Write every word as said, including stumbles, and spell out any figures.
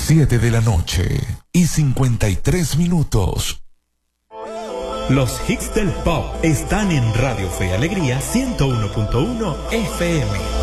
Siete de la noche y cincuenta y tres minutos. Los hits del pop están en Radio Fe y Alegría ciento uno punto uno F M.